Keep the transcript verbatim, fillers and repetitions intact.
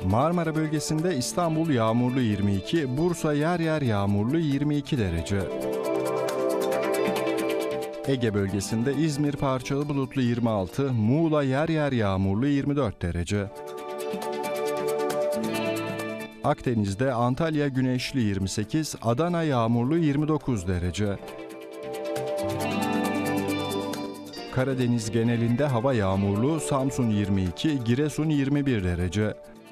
Marmara bölgesinde İstanbul yağmurlu yirmi iki, Bursa yer yer yağmurlu yirmi iki derece. Ege bölgesinde İzmir parçalı bulutlu yirmi altı, Muğla yer yer yağmurlu yirmi dört derece. Akdeniz'de Antalya güneşli yirmi sekiz, Adana yağmurlu yirmi dokuz derece. Karadeniz genelinde hava yağmurlu, Samsun yirmi iki, Giresun yirmi bir derece.